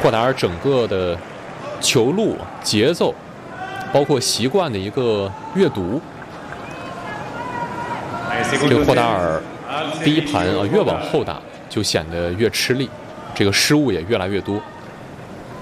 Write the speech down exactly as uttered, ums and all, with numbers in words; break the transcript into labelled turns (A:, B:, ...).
A: 霍达尔整个的球路节奏，包括习惯的一个阅读。这个霍达尔第一盘啊越往后打就显得越吃力，这个失误也越来越多。